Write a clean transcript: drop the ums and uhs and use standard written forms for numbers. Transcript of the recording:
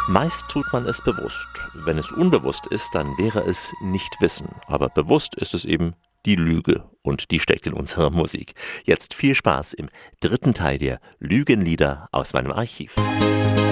Meist tut man es bewusst. Wenn es unbewusst ist, dann wäre es nicht Wissen. Aber bewusst ist es eben die Lüge und die steckt in unserer Musik. Jetzt viel Spaß im dritten Teil der Lügenlieder aus meinem Archiv.